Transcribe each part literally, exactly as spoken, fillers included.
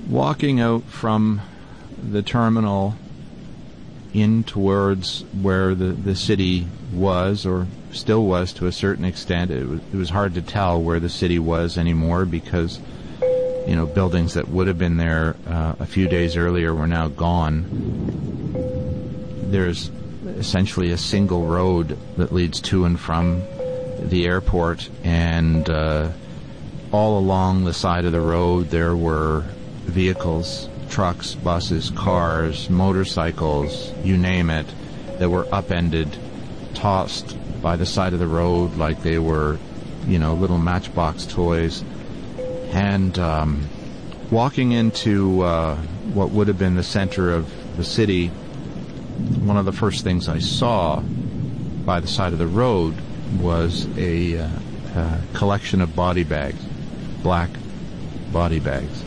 walking out from the terminal in towards where the, the city was, or still was to a certain extent. It was, it was hard to tell where the city was anymore because, you know, buildings that would have been there uh, a few days earlier were now gone. There's essentially a single road that leads to and from the airport, and uh, all along the side of the road there were vehicles, trucks, buses, cars, motorcycles, you name it, that were upended, tossed by the side of the road like they were, you know, little matchbox toys. And um, walking into uh, what would have been the center of the city, one of the first things I saw by the side of the road was a, uh, a collection of body bags, black body bags.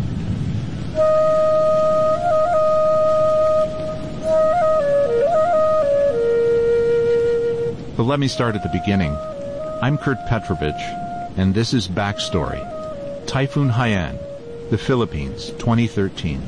But let me start at the beginning. I'm Kurt Petrovich, and this is Backstory. Typhoon Haiyan, the Philippines, twenty thirteen.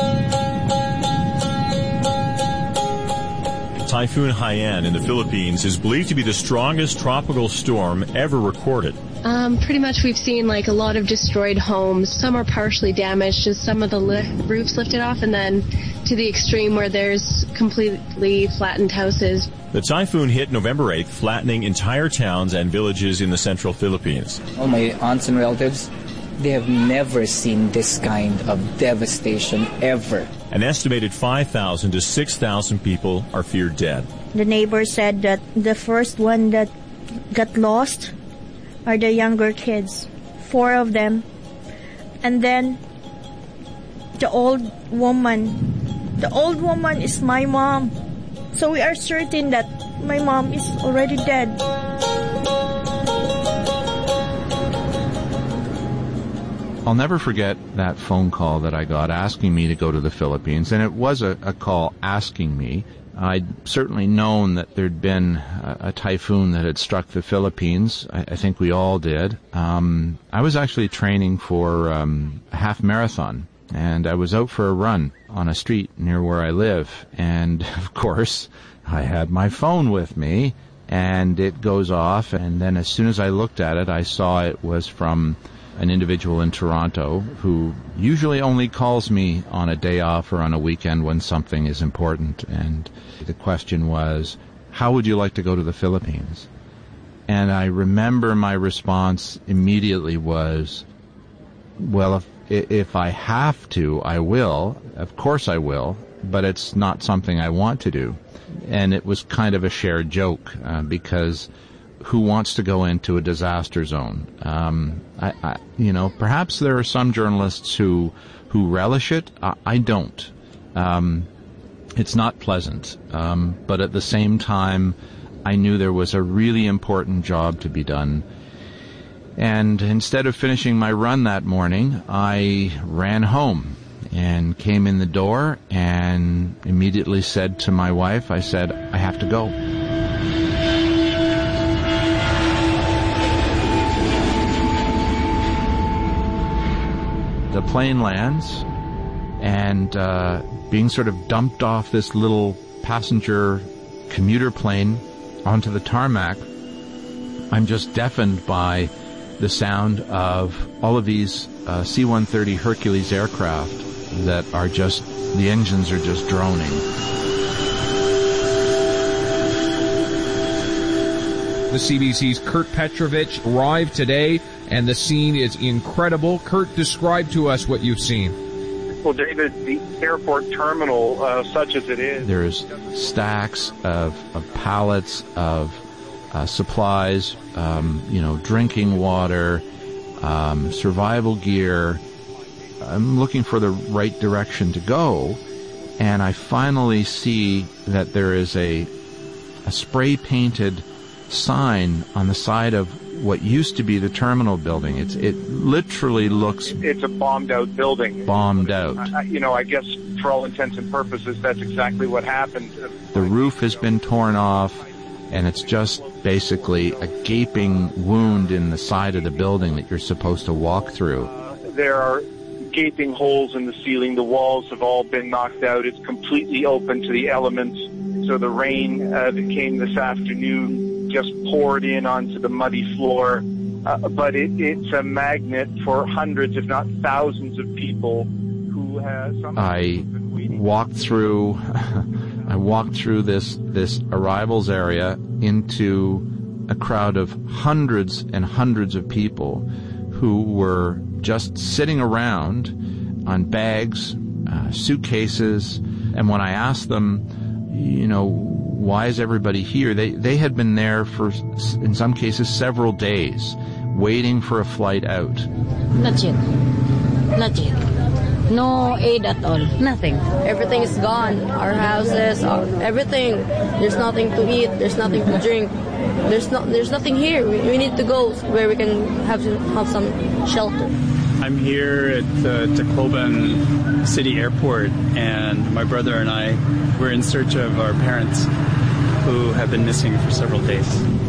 Typhoon Haiyan in the Philippines is believed to be the strongest tropical storm ever recorded. Um, pretty much we've seen like a lot of destroyed homes. Some are partially damaged, just some of the li- roofs lifted off, and then to the extreme where there's completely flattened houses. The typhoon hit November eighth, flattening entire towns and villages in the central Philippines. All my aunts and relatives, they have never seen this kind of devastation ever. An estimated five thousand to six thousand people are feared dead. The neighbor said that the first one that got lost are the younger kids, four of them. And then the old woman. The old woman is my mom. So we are certain that my mom is already dead. I'll never forget that phone call that I got asking me to go to the Philippines, and it was a, a call asking me. I'd certainly known that there'd been a, a typhoon that had struck the Philippines. I, I think we all did. Um, I was actually training for um, a half marathon, and I was out for a run on a street near where I live. And, of course, I had my phone with me, and it goes off. And then as soon as I looked at it, I saw it was from an individual in Toronto who usually only calls me on a day off or on a weekend when something is important. And the question was, how would you like to go to the Philippines? And I remember my response immediately was, well, if if I have to, I will. Of course I will, but it's not something I want to do. And it was kind of a shared joke, uh, because who wants to go into a disaster zone? Um, I, I, you know, perhaps there are some journalists who who relish it. I, I don't. Um, it's not pleasant, um, but at the same time, I knew there was a really important job to be done. And instead of finishing my run that morning, I ran home and came in the door and immediately said to my wife, I said, I have to go. The plane lands, and uh, being sort of dumped off this little passenger commuter plane onto the tarmac, I'm just deafened by the sound of all of these uh, C one thirty Hercules aircraft that are just, the engines are just droning. The C B C's Kurt Petrovich arrived today, and the scene is incredible. Kurt, describe to us what you've seen. Well, David, the airport terminal, uh, such as it is... There's stacks of, of pallets of uh, supplies, um, you know, drinking water, um, survival gear. I'm looking for the right direction to go, and I finally see that there is a, a spray-painted sign on the side of what used to be the terminal building. It's it literally looks... It's a bombed-out building. Bombed out. I, you know, I guess for all intents and purposes, that's exactly what happened. The roof has been torn off, and it's just basically a gaping wound in the side of the building that you're supposed to walk through. Uh, there are gaping holes in the ceiling. The walls have all been knocked out. It's completely open to the elements. So the rain uh, that came this afternoon just poured in onto the muddy floor. Uh, but it, it's a magnet for hundreds, if not thousands, of people who have. Some I walked through. I walked through this this arrivals area into a crowd of hundreds and hundreds of people who were just sitting around on bags, uh, suitcases, and when I asked them, you know, why is everybody here? They they had been there for, in some cases, several days, waiting for a flight out. Not yet. Not yet. No aid at all. Nothing. Everything is gone. Our houses, our, everything. There's nothing to eat. There's nothing to drink. There's no. There's nothing here. We, we need to go where we can have have some shelter. I'm here at the Tacloban City Airport, and my brother and I were in search of our parents who have been missing for several days.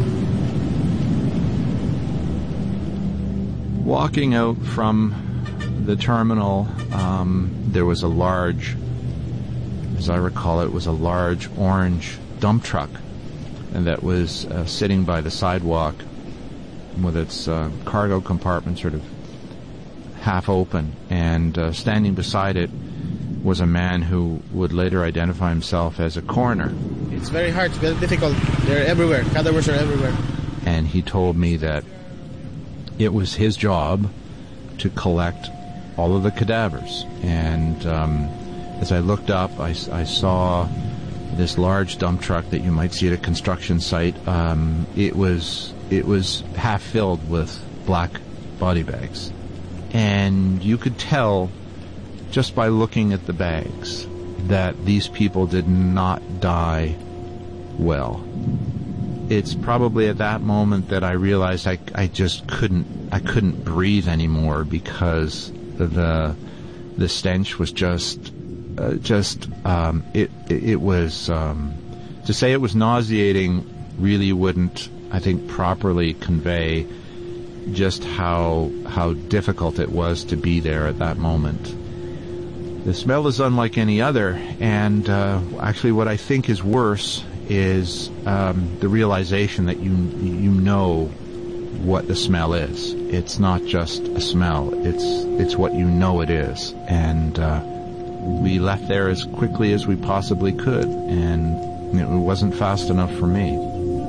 Walking out from the terminal, um, there was a large, as I recall it, was a large orange dump truck that was uh, sitting by the sidewalk with its uh, cargo compartment sort of half open, and uh, standing beside it was a man who would later identify himself as a coroner. It's very hard, it's very difficult. They're everywhere. Cadavers are everywhere. And he told me that it was his job to collect all of the cadavers. And um, as I looked up, I, I saw this large dump truck that you might see at a construction site. Um, it was it was half filled with black body bags. And you could tell just by looking at the bags that these people did not die well. It's probably at that moment that I realized I, I just couldn't I couldn't breathe anymore, because the the stench was just uh, just um, it, it it was um, to say it was nauseating really wouldn't, I think, properly convey just how how difficult it was to be there at that moment. The smell is unlike any other, and uh, actually what I think is worse is um, the realization that you you know what the smell is. It's not just a smell, it's it's what you know it is. And uh, we left there as quickly as we possibly could, and it wasn't fast enough for me.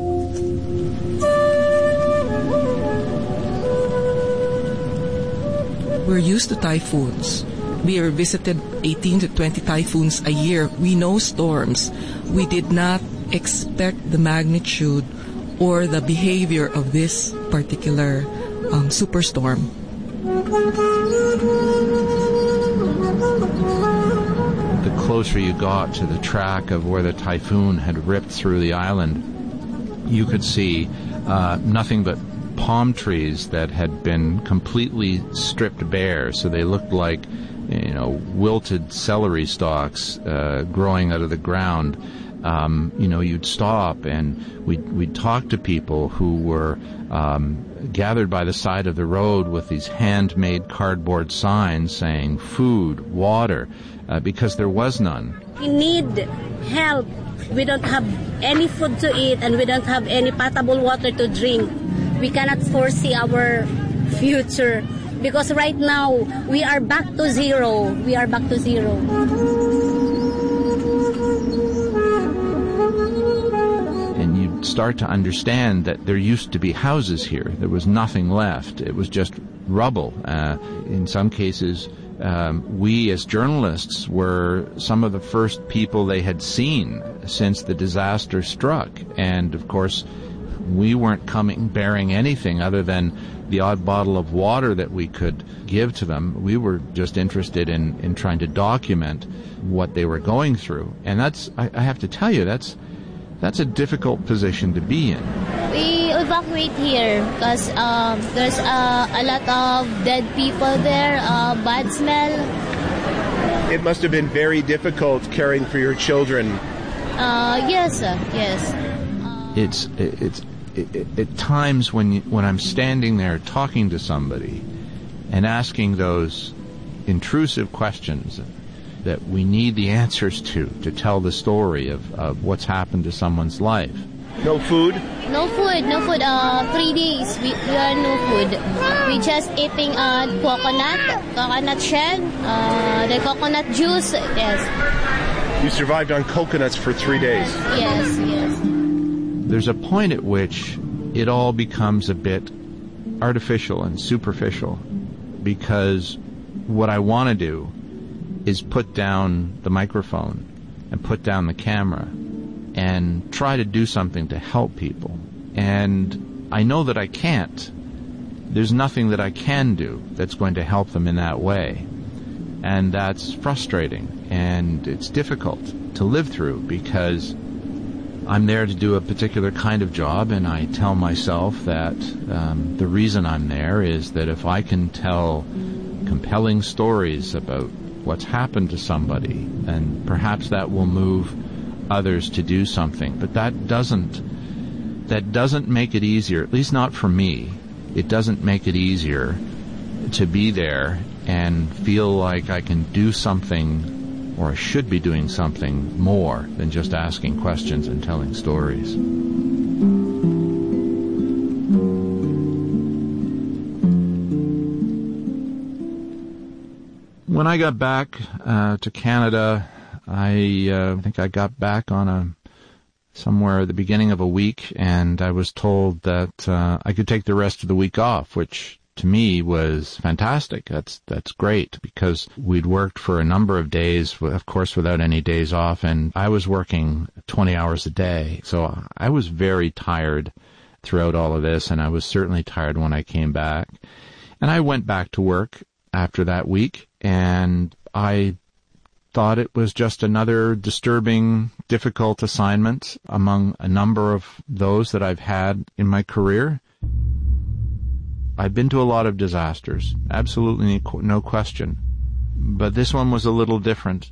We're used to typhoons. We are visited eighteen to twenty typhoons a year. We know storms. We did not expect the magnitude or the behavior of this particular um, superstorm. The closer you got to the track of where the typhoon had ripped through the island, you could see uh, nothing but palm trees that had been completely stripped bare, so they looked like, you know, wilted celery stalks uh, growing out of the ground. Um, you know, you'd stop and we'd, we'd talk to people who were um, gathered by the side of the road with these handmade cardboard signs saying food, water, uh, because there was none. We need help. We don't have any food to eat, and we don't have any potable water to drink. We cannot foresee our future, because right now we are back to zero. We are back to zero. And you start to understand that there used to be houses here. There was nothing left. It was just rubble. Uh, in some cases, um, we as journalists were some of the first people they had seen since the disaster struck. And of course, we weren't coming bearing anything other than the odd bottle of water that we could give to them. We were just interested in, in trying to document what they were going through. And that's, I, I have to tell you, that's that's a difficult position to be in. We evacuate here because um, there's uh, a lot of dead people there, uh, bad smell. It must have been very difficult caring for your children. Uh, yes, sir, yes. It's it's it, it, at times when you, when I'm standing there talking to somebody and asking those intrusive questions that we need the answers to, to tell the story of, of what's happened to someone's life. No food? No food, no food. Uh, three days, we, we are no food. We just eating uh, coconut, coconut shell, uh, the coconut juice, yes. You survived on coconuts for three days? Yes, yes. There's a point at which it all becomes a bit artificial and superficial, because what I want to do is put down the microphone and put down the camera and try to do something to help people. And I know that I can't. There's nothing that I can do that's going to help them in that way. And that's frustrating, and it's difficult to live through, because I'm there to do a particular kind of job, and I tell myself that um, the reason I'm there is that if I can tell compelling stories about what's happened to somebody, then perhaps that will move others to do something. But that doesn't that doesn't make it easier, at least not for me. It doesn't make it easier to be there and feel like I can do something, or I should be doing something more than just asking questions and telling stories. When I got back uh, to Canada, I uh, think I got back on a somewhere at the beginning of a week, and I was told that uh, I could take the rest of the week off, which to me was fantastic. That's that's great, because we'd worked for a number of days, of course, without any days off, and I was working twenty hours a day. So I was very tired throughout all of this, and I was certainly tired when I came back. And I went back to work after that week, and I thought it was just another disturbing, difficult assignment among a number of those that I've had in my career. I've been to a lot of disasters, absolutely no question, but this one was a little different.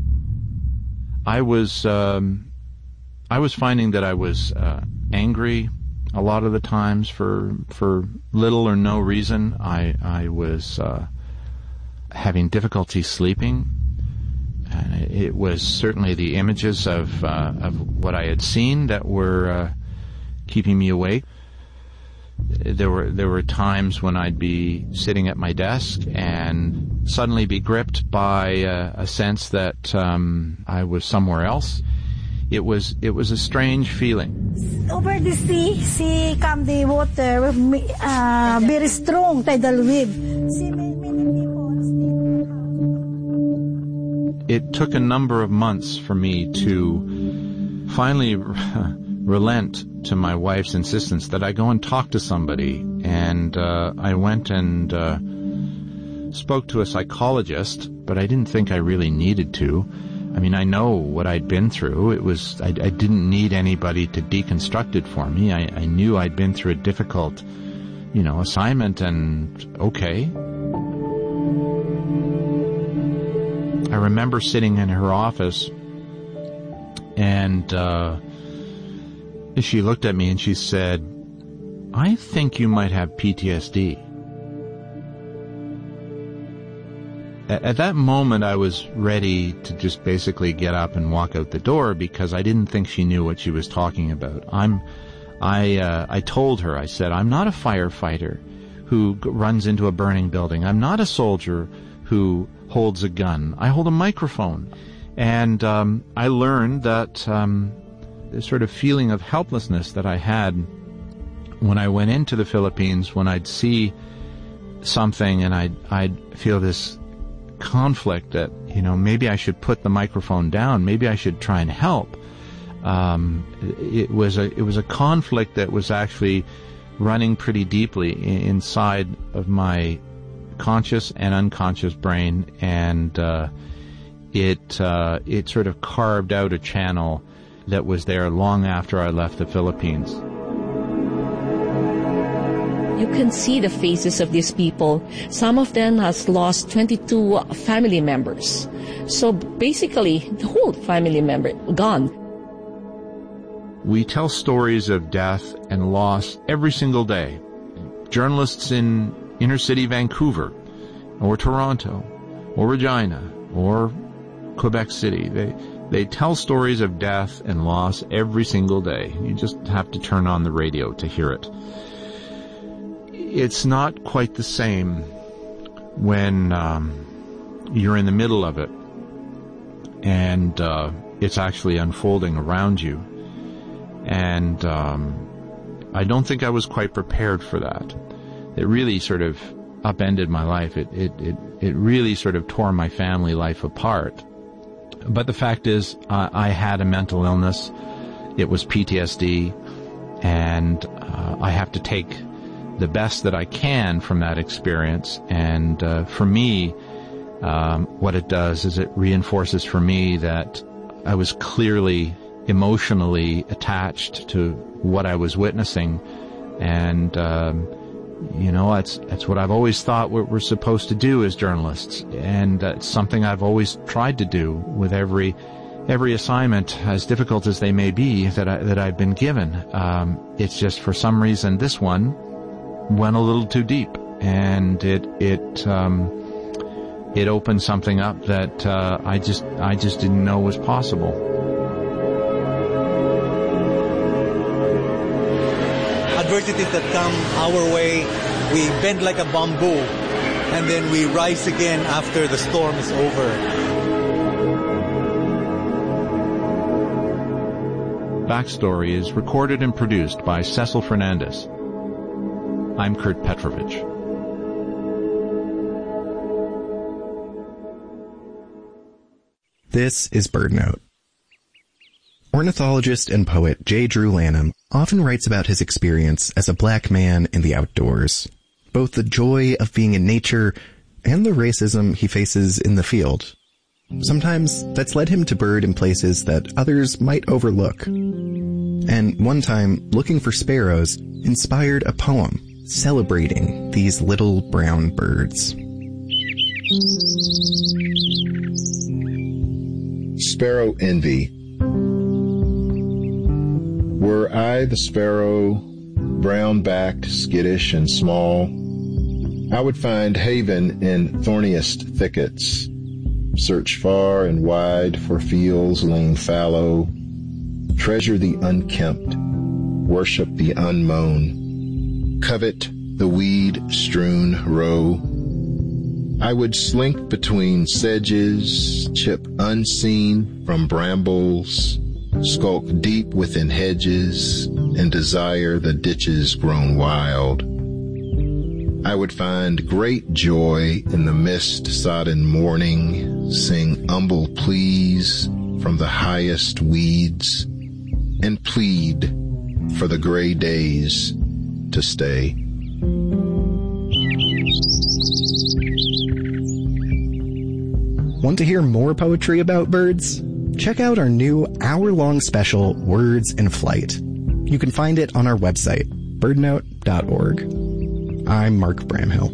I was um, I was finding that I was uh, angry a lot of the times for for little or no reason. I I was uh, having difficulty sleeping, and it was certainly the images of uh, of what I had seen that were uh, keeping me awake. There were there were times when I'd be sitting at my desk and suddenly be gripped by uh, a sense that um, I was somewhere else. It was it was a strange feeling. Over the sea, sea come the water, uh, very strong tidal wave. It took a number of months for me to finally relent to my wife's insistence that I go and talk to somebody. And uh, I went and uh, spoke to a psychologist, but I didn't think I really needed to. I mean, I know what I'd been through. It was I, I didn't need anybody to deconstruct it for me. I, I knew I'd been through a difficult, you know, assignment, and okay. I remember sitting in her office, and uh, she looked at me and she said, "I think you might have P T S D." At that moment, I was ready to just basically get up and walk out the door, because I didn't think she knew what she was talking about. I'm, I, uh, I told her, I said, I'm not a firefighter who g- runs into a burning building. I'm not a soldier who holds a gun. I hold a microphone. And um, I learned that um, the sort of feeling of helplessness that I had when I went into the Philippines, when I'd see something and I'd, I'd feel this conflict that, you know, maybe I should put the microphone down, maybe I should try and help. Um, it was a it was a conflict that was actually running pretty deeply inside of my conscious and unconscious brain, and uh, it uh, it sort of carved out a channel that was there long after I left the Philippines. You can see the faces of these people. Some of them has lost twenty-two family members. So basically, the whole family member gone. We tell stories of death and loss every single day. Journalists in inner city Vancouver or Toronto or Regina or Quebec City. They they tell stories of death and loss every single day. You just have to turn on the radio to hear it. It's not quite the same when um, you're in the middle of it and uh, it's actually unfolding around you. And um, I don't think I was quite prepared for that. It really sort of upended my life. It, it, it, it really sort of tore my family life apart. But the fact is, uh, I had a mental illness. It was P T S D, and uh, I have to take the best that I can from that experience. And uh, for me, um, what it does is it reinforces for me that I was clearly emotionally attached to what I was witnessing. And, um, you know, that's, that's what I've always thought what we're supposed to do as journalists. And uh, it's something I've always tried to do with every, every assignment, as difficult as they may be, that I, that I've been given. Um, it's just for some reason this one went a little too deep, and it, it, um, it opened something up that, uh, I just, I just didn't know was possible. Adversities that come our way, we bend like a bamboo, and then we rise again after the storm is over. Backstory is recorded and produced by Cecil Fernandez. I'm Kurt Petrovich. This is BirdNote. Ornithologist and poet J. Drew Lanham often writes about his experience as a black man in the outdoors, both the joy of being in nature and the racism he faces in the field. Sometimes that's led him to bird in places that others might overlook. And one time, looking for sparrows inspired a poem celebrating these little brown birds. Sparrow Envy. Were I the sparrow, brown-backed, skittish, and small, I would find haven in thorniest thickets, search far and wide for fields lean fallow, treasure the unkempt, worship the unmown, covet the weed-strewn row. I would slink between sedges, chip unseen from brambles, skulk deep within hedges, and desire the ditches grown wild. I would find great joy in the mist-sodden morning, sing humble pleas from the highest weeds, and plead for the gray days to stay. Want to hear more poetry about birds? Check out our new hour-long special, Words in Flight. You can find it on our website, birdnote dot org. I'm Mark Bramhill.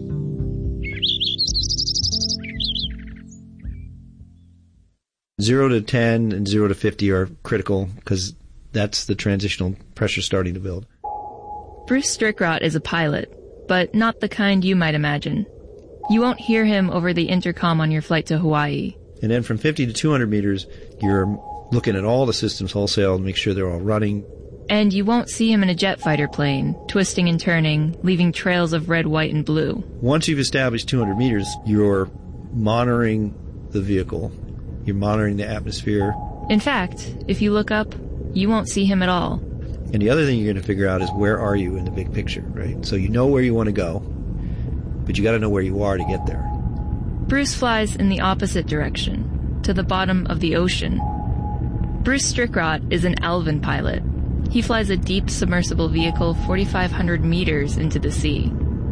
Zero to ten and zero to fifty are critical because that's the transitional pressure starting to build. Bruce Strickrott is a pilot, but not the kind you might imagine. You won't hear him over the intercom on your flight to Hawaii. And then from fifty to two hundred meters, you're looking at all the systems wholesale to make sure they're all running. And you won't see him in a jet fighter plane, twisting and turning, leaving trails of red, white, and blue. Once you've established two hundred meters, you're monitoring the vehicle. You're monitoring the atmosphere. In fact, if you look up, you won't see him at all. And the other thing you're going to figure out is where are you in the big picture, right? So you know where you want to go, but you got to know where you are to get there. Bruce flies in the opposite direction, to the bottom of the ocean. Bruce Strickrott is an Alvin pilot. He flies a deep submersible vehicle forty-five hundred meters into the sea.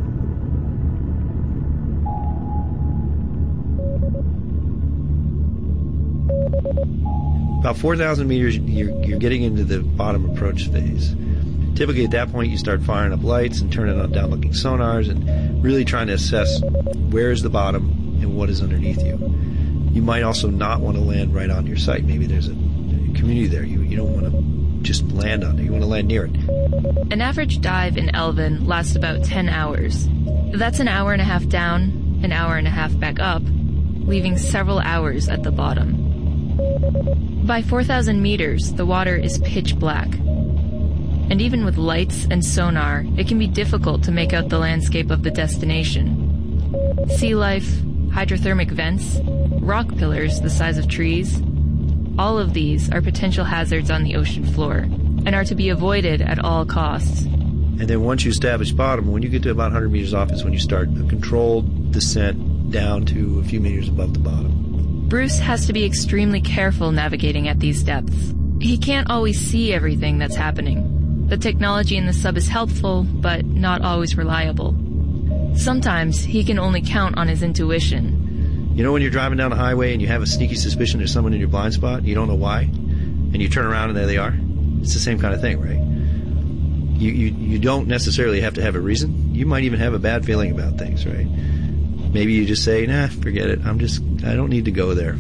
About four thousand meters, you're, you're getting into the bottom approach phase. Typically at that point you start firing up lights and turning on down-looking sonars and really trying to assess where is the bottom and what is underneath you. You might also not want to land right on your site. Maybe there's a, a community there. You, you don't want to just land on it. You want to land near it. An average dive in Alvin lasts about ten hours. That's an hour and a half down, an hour and a half back up, leaving several hours at the bottom. By four thousand meters, the water is pitch black. And even with lights and sonar, it can be difficult to make out the landscape of the destination. Sea life, hydrothermic vents, rock pillars the size of trees, all of these are potential hazards on the ocean floor and are to be avoided at all costs. And then once you establish bottom, when you get to about one hundred meters off is when you start a controlled descent down to a few meters above the bottom. Bruce has to be extremely careful navigating at these depths. He can't always see everything that's happening. The technology in the sub is helpful, but not always reliable. Sometimes he can only count on his intuition. You know when you're driving down the highway and you have a sneaky suspicion there's someone in your blind spot, you don't know why, and you turn around and there they are? It's the same kind of thing, right? You, you, you don't necessarily have to have a reason. You might even have a bad feeling about things, right? Maybe you just say, nah, forget it. I'm just, I don't need to go there.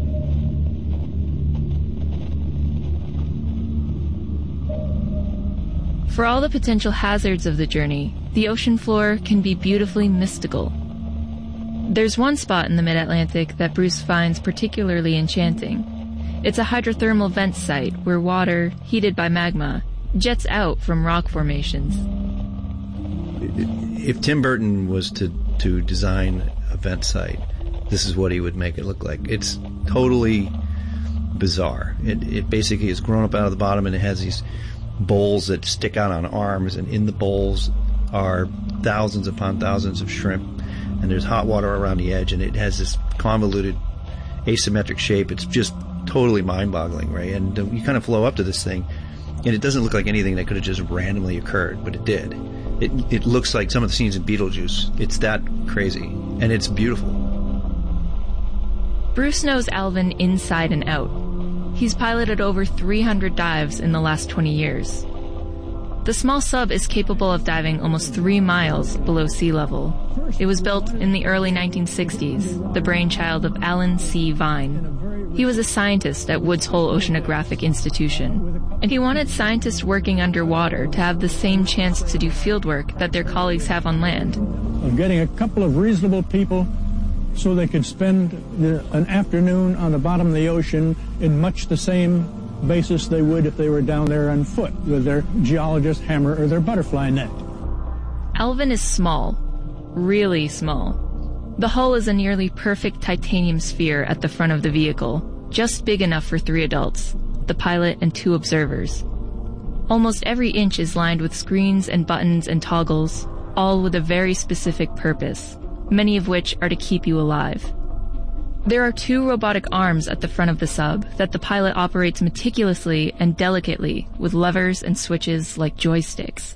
For all the potential hazards of the journey, the ocean floor can be beautifully mystical. There's one spot in the mid-Atlantic that Bruce finds particularly enchanting. It's a hydrothermal vent site where water, heated by magma, jets out from rock formations. If Tim Burton was to, to design a vent site, this is what he would make it look like. It's totally bizarre. It, it basically is grown up out of the bottom, and it has these bowls that stick out on arms, and in the bowls are thousands upon thousands of shrimp, and there's hot water around the edge, and it has this convoluted asymmetric shape. It's just totally mind-boggling, right? And uh, you kind of flow up to this thing, and it doesn't look like anything that could have just randomly occurred, but it did. It it looks like some of the scenes in Beetlejuice. It's that crazy, and it's beautiful. Bruce knows Alvin inside and out. He's piloted over three hundred dives in the last twenty years. The small sub is capable of diving almost three miles below sea level. It was built in the early nineteen sixties, the brainchild of Alan C. Vine. He was a scientist at Woods Hole Oceanographic Institution, and he wanted scientists working underwater to have the same chance to do fieldwork that their colleagues have on land. Of getting a couple of reasonable people so they could spend the, an afternoon on the bottom of the ocean in much the same basis they would if they were down there on foot with their geologist hammer or their butterfly net. Alvin is small, really small. The hull is a nearly perfect titanium sphere at the front of the vehicle, just big enough for three adults, the pilot and two observers. Almost every inch is lined with screens and buttons and toggles, all with a very specific purpose, many of which are to keep you alive. There are two robotic arms at the front of the sub that the pilot operates meticulously and delicately with levers and switches like joysticks.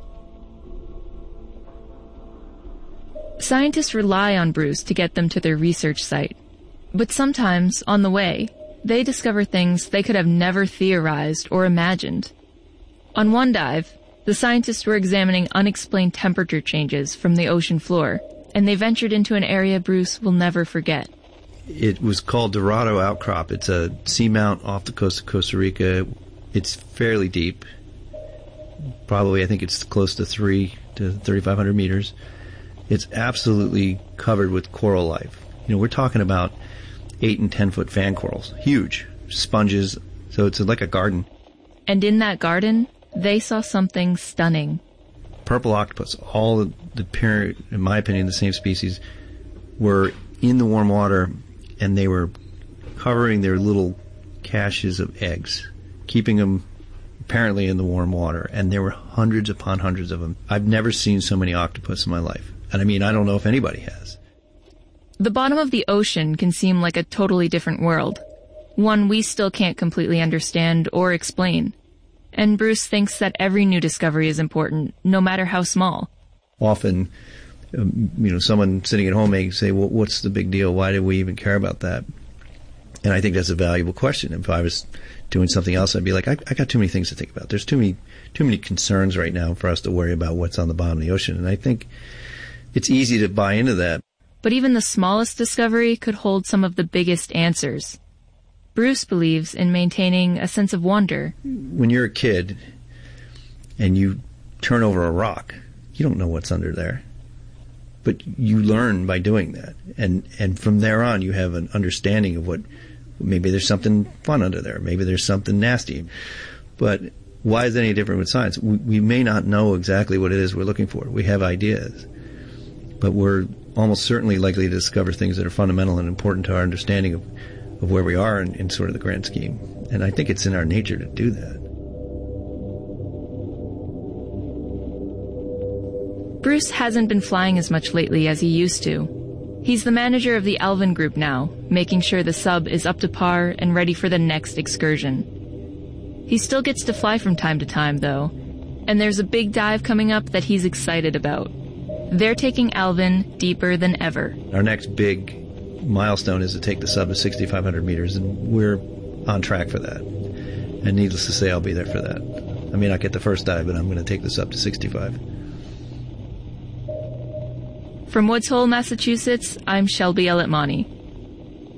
Scientists rely on Bruce to get them to their research site, but sometimes, on the way, they discover things they could have never theorized or imagined. On one dive, the scientists were examining unexplained temperature changes from the ocean floor, and they ventured into an area Bruce will never forget. It was called Dorado Outcrop. It's a seamount off the coast of Costa Rica. It's fairly deep. Probably, I think it's close to three to thirty-five hundred meters. It's absolutely covered with coral life. You know, we're talking about eight and ten foot fan corals. Huge. Sponges. So it's like a garden. And in that garden, they saw something stunning. Purple octopus, all the, the parent, in my opinion, the same species, were in the warm water, and they were covering their little caches of eggs, keeping them apparently in the warm water, and there were hundreds upon hundreds of them. I've never seen so many octopus in my life. And I mean, I don't know if anybody has. The bottom of the ocean can seem like a totally different world, one we still can't completely understand or explain. And Bruce thinks that every new discovery is important, no matter how small. Often, um, you know, someone sitting at home may say, well, what's the big deal? Why do we even care about that? And I think that's a valuable question. If I was doing something else, I'd be like, I, I got too many things to think about. There's too many, too many concerns right now for us to worry about what's on the bottom of the ocean. And I think it's easy to buy into that. But even the smallest discovery could hold some of the biggest answers. Bruce believes in maintaining a sense of wonder. When you're a kid and you turn over a rock, you don't know what's under there. But you learn by doing that. And, and from there on, you have an understanding of what, maybe there's something fun under there. Maybe there's something nasty. But why is it any different with science? We, we may not know exactly what it is we're looking for. We have ideas. But we're almost certainly likely to discover things that are fundamental and important to our understanding of, of where we are in, in sort of the grand scheme. And I think it's in our nature to do that. Bruce hasn't been flying as much lately as he used to. He's the manager of the Alvin Group now, making sure the sub is up to par and ready for the next excursion. He still gets to fly from time to time, though, and there's a big dive coming up that he's excited about. They're taking Alvin deeper than ever. Our next big milestone is to take the sub to sixty-five hundred meters, and we're on track for that. And needless to say, I'll be there for that. I may not get the first dive, but I'm going to take this up to sixty-five. From Woods Hole, Massachusetts, I'm Shelby Eletmani.